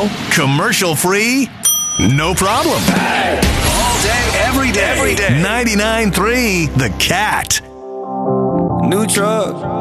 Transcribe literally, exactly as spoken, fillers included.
Now, commercial free, no problem. Hey, all day, every day. Every day. ninety-nine point three The Cat. New truck.